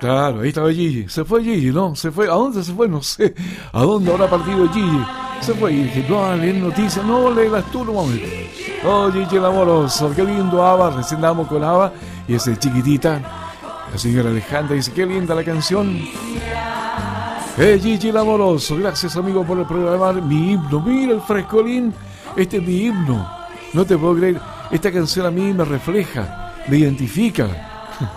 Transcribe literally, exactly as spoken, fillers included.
Claro, ahí estaba Gigi. Se fue Gigi, ¿no? Se fue. ¿A dónde se fue? No sé. ¿A dónde habrá partido Gigi? Se fue y dije, no, leer noticias. No, léelas tú, no mames. Oh, Gigi el amoroso. Qué lindo Ava. Recién damos con Ava. Y ese chiquitita. La señora Alejandra dice, qué linda la canción. Eh, Gigi el amoroso. Gracias, amigo, por el programa. Mi himno. Mira el frescolín. Este es mi himno. No te puedo creer. Esta canción a mí me refleja. Me identifica.